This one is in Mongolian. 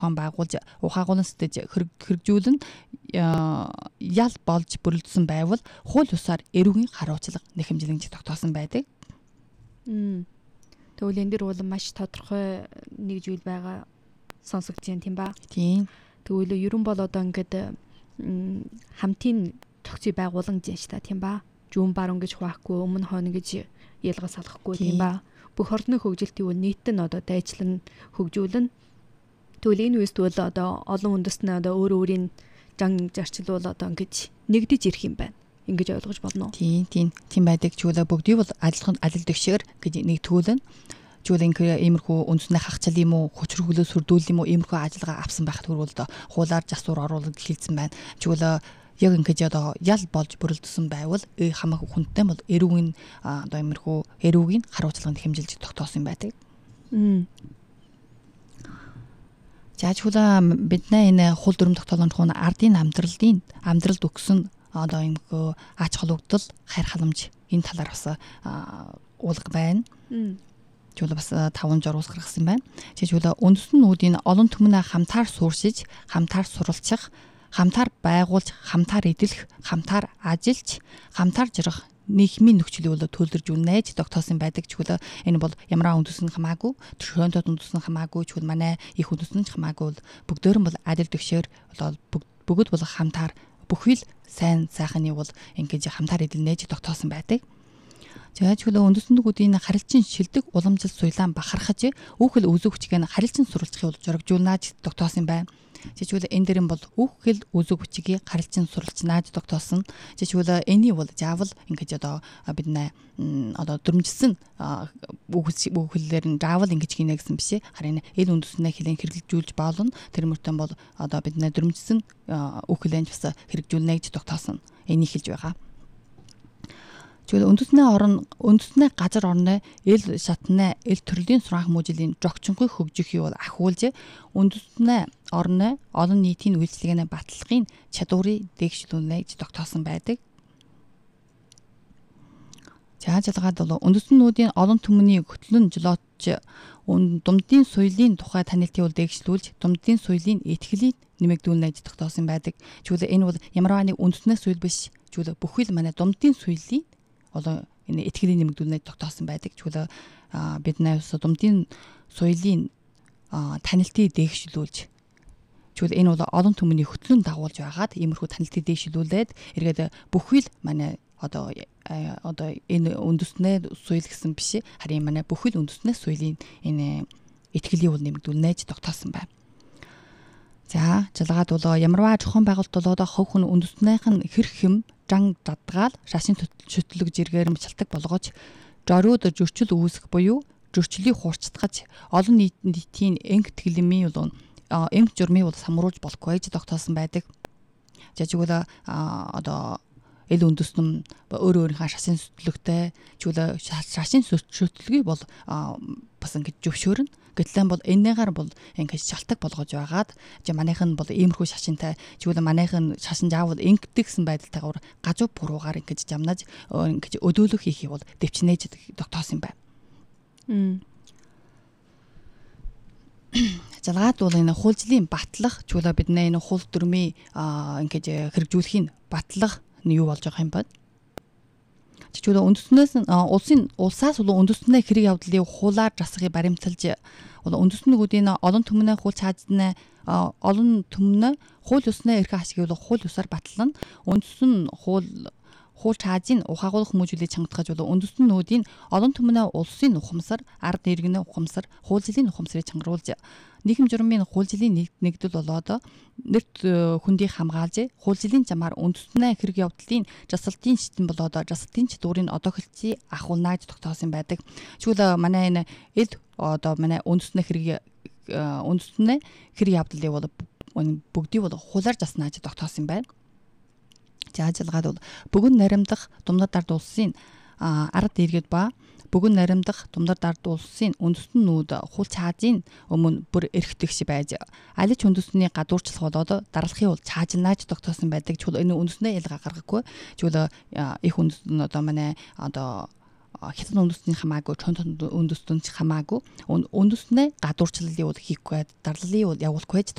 байгуулж ухаагуулсан сэтэж хэрэгжүүлэн ял болж бүрэлдэсэн байвал хууль ёсоор эрүүгийн харуулчлага нэхэмжлэнж тогтоосон байдаг. Тэгвэл энэ дэр бол маш тодорхой нэг зүйл байгаа сонсогдож байна тийм ба. Тийм. Тэгвэл ерөн бол одоо ингээд хамтын тогтцыг байгуулан гэж та тийм ба. Жүүн баруун гэж хуваахгүй, өмнө хойно гэж ялгаж салгахгүй тийм ба. Бүх орны хөгжилтийг нийт нь одоо дайчлан хөгжүүлнэ. Тэгвэл энэ үест бол одоо олон үндэстнээ одоо өөр өөрийн жан зарчил бол одоо ингэж нэгдэж ирэх юм байна. Ингэж ойлгож болно уу? Тийм байдаг. Чүлээ бүгдийг бол адилхан алил дэвшээр гэж нэгтгүүлнэ. Чүлээ иймэрхүү үндснээ хахчил юм уу, хүч хөргөлөө сүрдүүл юм уу, иймэрхүү ажиллагаа авсан байхад хүрвэл одоо хуулаар засвар оруулах хэлсэн байна. Чүлээ яг ингэж одоо ял болж бүрэлдэсэн байвал хамаагүй хүнтэй бол эрүүгийн одоо иймэрхүү эрүүгийн харуулцлаганд хэмжилж тогтоосон байдаг. Жаачхуулаа бидний энэ хууль дүрм тогтоолонд хууна ардын амьдралд өгсөн одоо иймэрхүү ач холбогдол хайр халамж энэ талаар бас уулга байна. Чүлээ бас 5 журус гаргасан байна. Жишээлбэл үндэстнүүдийн олон түмнээ хамтаар сууршиж, хамтаар суралцах, хамтаар байгуулж, хамтаар эдэлэх, хамтаар ажиллаж, хамтаар жаргах нийгмийн нөхцөлийг бол төлөвлөж тогтоосон байдаг. Чүлээ энэ бол ямар үндэс нь хамаагүй, төрхөөндөд үндэс нь хамаагүй, чүлээ манай их үндэс нь ч хамаагүй бол бүгдээр нь бол адил төгшөөр бол бүгд бол хамтаар бүхэл сайн сайхны бол ингэж хамтаар эдэлнэж тогтоосон байдаг. Жишээлбэл үндэстнүүдийн харилцан шилдэг уламжлалт суйлаан бахархаж үхэл үзэг хүчийг харилцан суралцахыг бол журагжуулнаж тогтоосон байна. Жишээлбэл энэ дэрэн бол үхэл үзэг хүчийг харилцан суралцнааж тогтоосон. Жишээлбэл эний бол заавал ингэж одоо бидний одоо дөрмжсөн үхэлээр нь заавал ингэж хийнэ гэсэн биш. Харин эл үндэснээ хилэн хэрэгжүүлж болно. Тэр мөртөө бол одоо бидний дөрмжсөн үхэлэнж бас хэрэгжүүлнэ гэж тогтоосон. Энийг хэлж байгаа. Үндэснээ газар орны эл шатны эл төрлийн сургаан хүмүүжлийн жогчонгүй хөгжихийг бол ахиулж үндэснээ орны олон нийтийн үйлчлэгийн баталгын чадварыг дээгшүүлнэ гэж тогтоосон байдаг. Жааjalгаад бол үндэстнүүдийн олон түмний хөтлөн жолоодж думдын соёлын тухай танилтыг дээгшүүлж думдын соёлын этгэлийг нэмэгдүүлнэ гэж тогтоосон байдаг. Чүлээ энэ бол ямар нэг үндэснээ соёл биш. Чүлээ бүхэл манай думдын соёлын одоо энэ этгэлийг нэмэгдүүлнэ тогтоосон байдаг. Чүлээ биднээс думдын соёлын танилтыг дээгшүүлж чүлээ энэ бол олон түмний хөтлөн дагуулж байгаад иймэрхүү танилтыг дээгшүүлээд эргээд бүхэл манай одоо энэ үндэснээ соёл гэсэн биш. Харин манай бүхэл үндэснээ соёлын энэ этгэлийг бол нэмэгдүүлнэ гэж тогтоосон байна. За жалгаад бол ямарваа зохион байгуулалт болоод хов хүн үндэснийх нь хэрэг хэм жан дадгаал шашин шүтлэг жиргээр шалтгаан болгож жорууд зөрчил үүсэх буюу зөрчлийг хуурчдгаж олон нийтийн энг тгэлэмийн бол энг журмыг бол самруулж болохгүй гэж тогтоосон байдаг. Жишээлбэл одоо эл үндэстэн өөр өөрийнхөө шашин шүтлэгтэй чүлээ шашин шүтлгийг бол бас ингэж зөвшөөрнө. Гэтэл бол энэгээр бол ингэж шалтгаан болгож байгаад манайх нь бол иймэрхүү шашинтай чүлээ манайх нь шашин заавал ингэдэгсэн байдалтайгаар гажуу буруугаар ингэж жамнаж ингэж өдөөлөх хийхийг бол дэвчнэж тогтоосон юм байна. Жалгаад бол энэ хуульчлийн батлах чүлээ бидний энэ хууль дүрмийн ингэж хэрэгжүүлэхийн батлах нь юу болж байгаа юм бэ? Жишээлбэл үндэснээс улсаас үндэснээ хэрэг явдлыг хуулаар засахыг баримталж үндэстнүүдийн олон түмнээ хууль цаазны олон түмнээ хууль ёсны эрх ашгийг хууль ёсоор батлана. Үндэстэн хууль цаазын ухаагуулах хүмүүжүүлэлт чангатгаж үндэстнүүдийн олон түмнээ улсын ухамсар, ард иргэний ухамсар, хууль зүйн ухамсарыг чангаруулж нийгэм журмын хууль зүйн нэгдэл болоод нэрт хүндийг хамгаалж хууль зүйн замаар үндэстнээ хэрэг явдлын жасалтын систем болоод жасалтын чадварыг одоохолцыг ахуулна гэж тогтоосон байдаг. Чүлээ манай энэ эл одоо манай үндэстнээ хэрэг явдлыг бол бүгдийг бол хуулаар заснаа гэж тогтоосон байна. Жааjalгаад бол бүгэн наримдах думдад ард улсын ард иргэд ба бүгэн наримдах думдад ард улсын үндэстнүүд хууль цаазын өмнө бүр эрхтгш байж аль ч үндэстний гадуурчлах болоод дараалахыг бол цаажилнаач тогтоосон байдаг. Чүл энэ үндэснээ ялгаа гаргахгүй. Чүл их үндэстэн одоо манай одоо хятад үндэстний хамаагүй, чонтон үндэстэн хамаагүй үндэснээ гадуурчлалыг бол хийхгүй, дарлалыг бол явуулахгүй гэж